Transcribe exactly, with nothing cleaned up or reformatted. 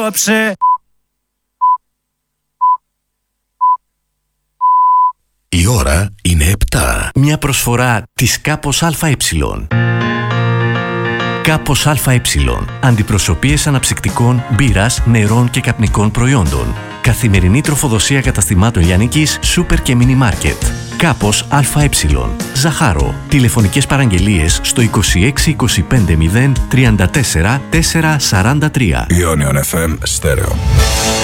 Απόψε. Η ώρα είναι επτά. Μια προσφορά της Κάπος ΑΕ. Κάπος ΑΕ. Αντιπροσωπείες αναψυκτικών, μπύρας, νερών και καπνικών προϊόντων. Καθημερινή τροφοδοσία καταστημάτων λιανικής, σούπερ και μίνι μάρκετ. Κάπος ΑΕ. Ζαχάρο. Τηλεφωνικές παραγγελίες στο είκοσι έξι είκοσι πέντε μηδέν τριάντα τέσσερα τετρακόσια σαράντα τρία. Ionion εφ εμ Stereo.